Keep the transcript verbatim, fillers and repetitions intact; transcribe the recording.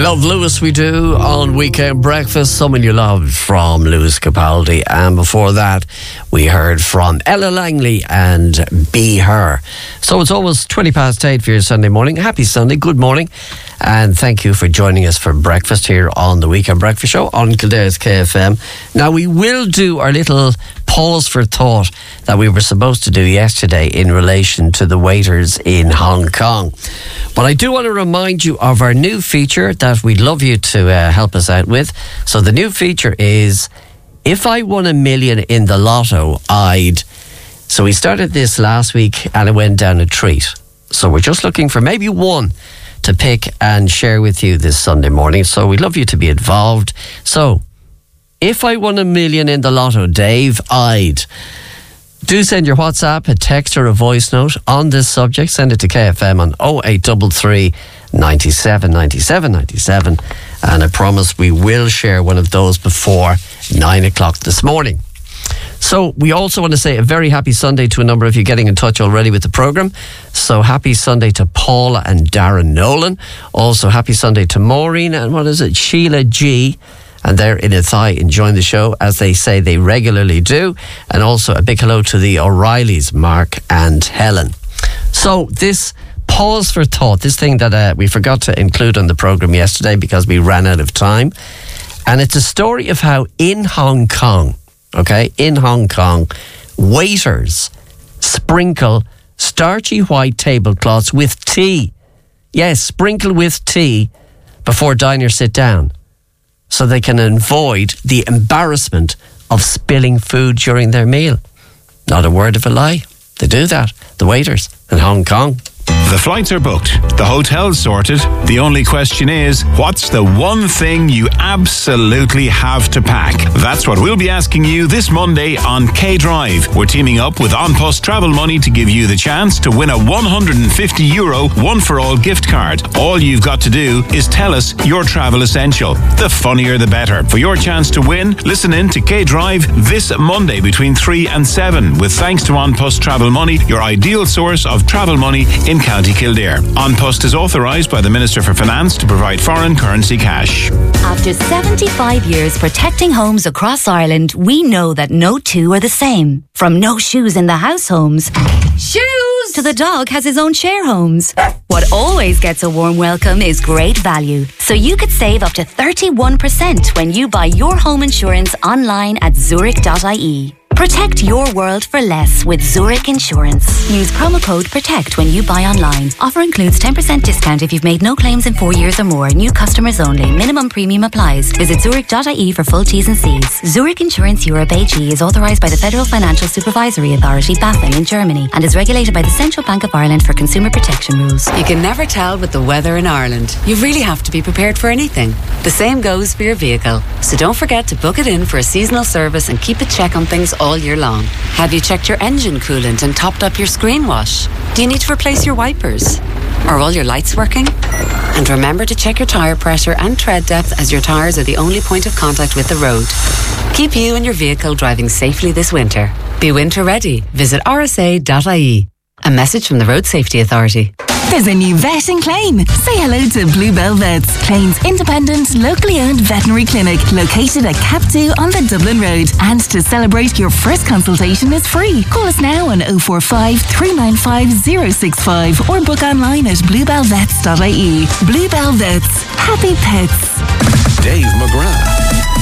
Love Lewis, we do, on Weekend Breakfast. Someone You Loved from Lewis Capaldi. And before that, we heard from Ella Langley and Be Her. So it's almost twenty past eight for your Sunday morning. Happy Sunday, good morning. And thank you for joining us for breakfast here on the Weekend Breakfast Show on Kildare's K F M. Now, we will do our little pause for thought that we were supposed to do yesterday in relation to the waiters in Hong Kong. But I do want to remind you of our new feature that we'd love you to uh, help us out with. So the new feature is, if I won a million in the lotto, I'd... So we started this last week and it went down a treat. So we're just looking for maybe one to pick and share with you this Sunday morning. So we'd love you to be involved. So, if I won a million in the lotto, Dave, I'd... Do send your WhatsApp, a text or a voice note on this subject. Send it to K F M on oh eight three three, nine seven, nine seven, nine seven. And I promise we will share one of those before nine o'clock this morning. So we also want to say a very happy Sunday to a number of you getting in touch already with the programme. So happy Sunday to Paula and Darren Nolan. Also happy Sunday to Maureen and what is it, Sheila G. And they're in Athy enjoying the show, as they say they regularly do. And also a big hello to the O'Reillys, Mark and Helen. So this pause for thought, this thing that uh, we forgot to include on the programme yesterday because we ran out of time. And it's a story of how in Hong Kong, okay, in Hong Kong, waiters sprinkle starchy white tablecloths with tea. Yes, sprinkle with tea before diners sit down, so they can avoid the embarrassment of spilling food during their meal. Not a word of a lie. They do that, the waiters in Hong Kong. The flights are booked, the hotel's sorted. The only question is, what's the one thing you absolutely have to pack? That's what we'll be asking you this Monday on K-Drive. We're teaming up with An Post Travel Money to give you the chance to win a one hundred fifty euro one-for-all gift card. All you've got to do is tell us your travel essential. The funnier the better. For your chance to win, listen in to K-Drive this Monday between three and seven. With thanks to An Post Travel Money, your ideal source of travel money in County Kildare. An Post is authorised by the Minister for Finance to provide foreign currency cash. After seventy-five years protecting homes across Ireland, we know that no two are the same. From no shoes in the house homes, shoes, to the dog has his own share homes. What always gets a warm welcome is great value. So you could save up to thirty-one percent when you buy your home insurance online at zurich dot I E. Protect your world for less with Zurich Insurance. Use promo code PROTECT when you buy online. Offer includes ten percent discount if you've made no claims in four years or more. New customers only. Minimum premium applies. Visit zurich dot I E for full T's and C's. Zurich Insurance Europe A G is authorised by the Federal Financial Supervisory Authority, BaFin, in Germany, and is regulated by the Central Bank of Ireland for consumer protection rules. You can never tell with the weather in Ireland. You really have to be prepared for anything. The same goes for your vehicle. So don't forget to book it in for a seasonal service and keep a check on things all year long. Have you checked your engine coolant and topped up your screen wash? Do you need to replace your wipers? Are all your lights working? And remember to check your tyre pressure and tread depth, as your tyres are the only point of contact with the road. Keep you and your vehicle driving safely this winter. Be winter ready. Visit r s a dot I E. A message from the Road Safety Authority. There's a new vet in Clane. Say hello to Bluebell Vets, Clane's independent, locally owned veterinary clinic located at Cap two on the Dublin Road. And to celebrate, your first consultation is free. Call us now on oh four five, three nine five, oh six five or book online at bluebell vets dot I E. Bluebell Vets. Happy pets.